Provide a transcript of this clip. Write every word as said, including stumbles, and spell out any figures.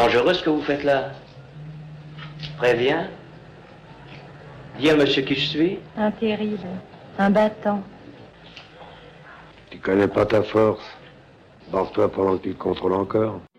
dangereux ce que vous faites là. Préviens. Dis à monsieur qui je suis. Un terrible, un battant. Tu connais pas ta force. Barre-toi pendant que tu le contrôles encore.